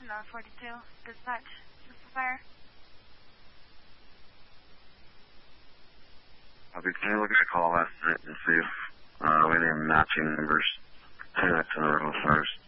42. Dispatch. Just a fire. Okay, can you look at the call last night and see if we have any matching numbers? 10 to the row first.